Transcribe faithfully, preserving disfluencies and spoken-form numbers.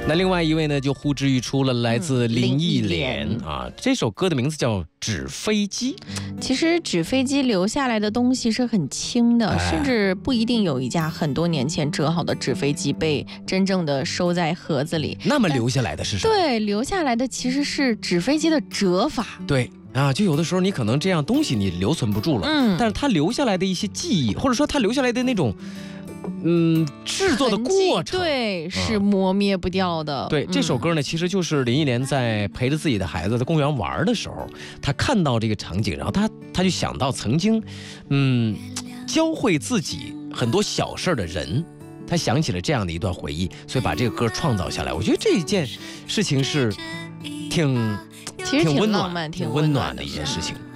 那另外一位呢，就呼之欲出了，来自林忆莲、嗯、啊。这首歌的名字叫《纸飞机》。 其实纸飞机留下来的东西是很轻的， 哎、 甚至不一定有一架很多年前折好的纸飞机被真正的收在盒子里。 那么留下来的是什么？ 对，留下来的其实是纸飞机的折法。 对。啊，就有的时候你可能这样东西你留存不住了， 嗯， 但是它留下来的一些记忆，或者说它留下来的那种，嗯，制作的过程， 对，是磨灭不掉的。 对，这首歌呢，其实就是林忆莲在陪着自己的孩子在公园玩的时候，她看到这个场景，然后她她就想到曾经，嗯，教会自己很多小事的人。她想起了这样的一段回忆，所以把这个歌创造下来。我觉得这一件事情是挺。 其实挺挺温浪漫、 挺温暖的一件事情。